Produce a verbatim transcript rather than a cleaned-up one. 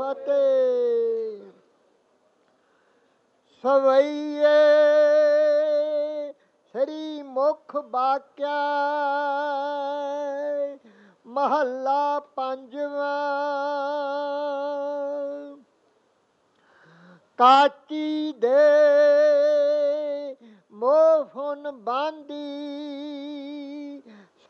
ਫਤਿਹ। ਸਵਈਏ ਸ੍ਰੀ ਮੁਖ ਬਾਕਿਆ ਮਹੱਲਾ ਪੰਜਵਾਂ। ਕਾਚੀ ਦੇ ਮੋਹ ਫੁਨ ਬਾਂਦੀ